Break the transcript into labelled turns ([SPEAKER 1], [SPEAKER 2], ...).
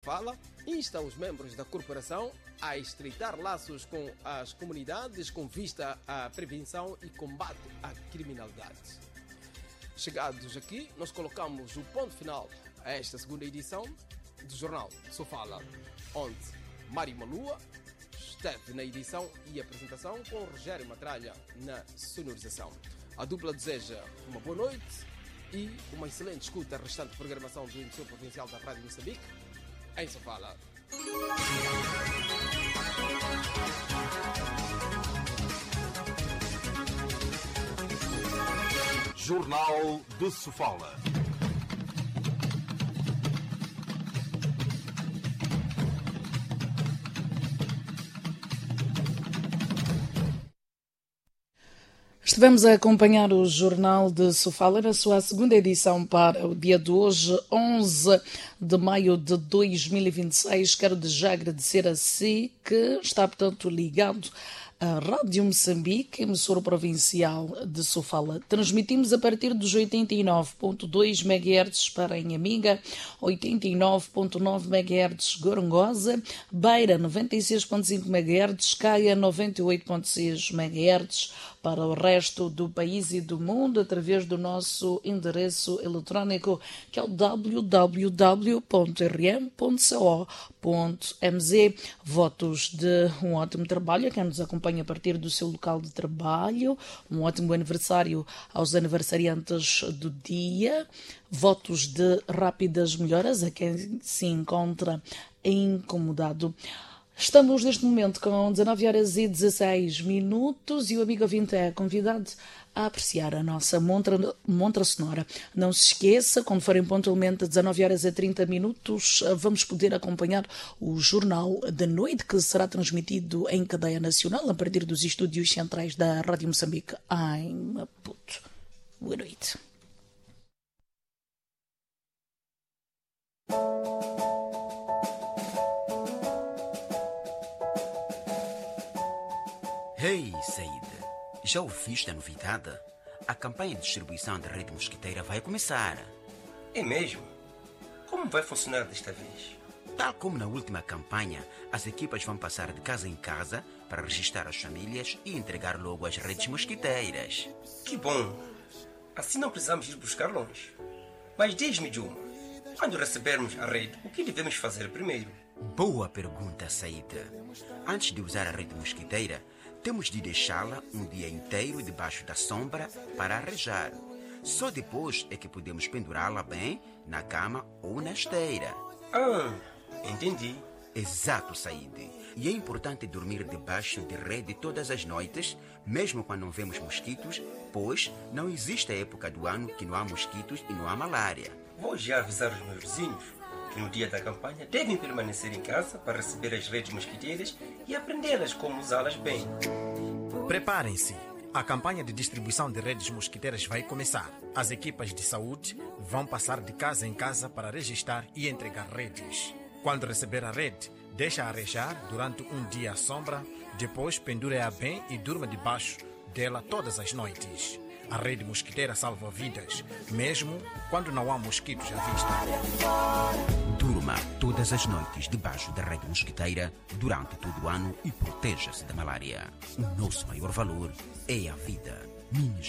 [SPEAKER 1] Fala insta os membros da corporação a estreitar laços com as comunidades com vista à prevenção e combate à criminalidade. Chegados aqui, nós colocamos o ponto final a esta segunda edição do Jornal Só Fala, onde Mário Malua esteve na edição e apresentação com Rogério Matralha na sonorização. A dupla deseja uma boa noite e uma excelente escuta à restante programação do emissor provincial da Rádio Moçambique. Em Só Fala.
[SPEAKER 2] Jornal de Sofala.
[SPEAKER 3] Estivemos a acompanhar o Jornal de Sofala na sua segunda edição para o dia de hoje, 11 de maio de 2026. Quero já agradecer a si que está, portanto, ligado à Rádio Moçambique, emissora provincial de Sofala. Transmitimos a partir dos 89.2 MHz para Inhaminga, 89.9 MHz Gorongosa, Beira 96.5 MHz, Caia 98.6 MHz, para o resto do país e do mundo, através do nosso endereço eletrónico, que é o www.rm.co.mz. Votos de um ótimo trabalho a quem nos acompanha a partir do seu local de trabalho, um ótimo aniversário aos aniversariantes do dia, votos de rápidas melhoras a quem se encontra incomodado. Estamos neste momento com 19 horas e 16 minutos e o amigo ouvinte é convidado a apreciar a nossa montra sonora. Não se esqueça, quando forem pontualmente 19 horas e 30 minutos, vamos poder acompanhar o Jornal da Noite, que será transmitido em cadeia nacional a partir dos estúdios centrais da Rádio Moçambique em Maputo. Boa noite.
[SPEAKER 4] Hey, Said, já ouviste a novidade? A campanha de distribuição da rede mosquiteira vai começar.
[SPEAKER 5] É mesmo? Como vai funcionar desta vez?
[SPEAKER 4] Tal como na última campanha, as equipas vão passar de casa em casa para registrar as famílias e entregar logo as redes mosquiteiras.
[SPEAKER 5] Que bom! Assim não precisamos ir buscar longe. Mas diz-me, Juma, quando recebermos a rede, o que devemos fazer primeiro?
[SPEAKER 4] Boa pergunta, Said. Antes de usar a rede mosquiteira, temos de deixá-la um dia inteiro debaixo da sombra para arejar. Só depois é que podemos pendurá-la bem na cama ou na esteira.
[SPEAKER 5] Ah, entendi.
[SPEAKER 4] Exato, Said. E é importante dormir debaixo de rede todas as noites, mesmo quando não vemos mosquitos, pois não existe a época do ano que não há mosquitos e não há malária.
[SPEAKER 5] Vou já avisar os meus vizinhos que no dia da campanha devem permanecer em casa para receber as redes mosquiteiras e aprendê-las como usá-las bem.
[SPEAKER 6] Preparem-se! A campanha de distribuição de redes mosquiteiras vai começar. As equipas de saúde vão passar de casa em casa para registrar e entregar redes. Quando receber a rede, deixa arejar durante um dia à sombra, depois pendure-a bem e durma debaixo dela todas as noites. A rede mosquiteira salva vidas, mesmo quando não há mosquitos à vista.
[SPEAKER 4] Durma todas as noites debaixo da rede mosquiteira durante todo o ano e proteja-se da malária. O nosso maior valor é a vida. Minha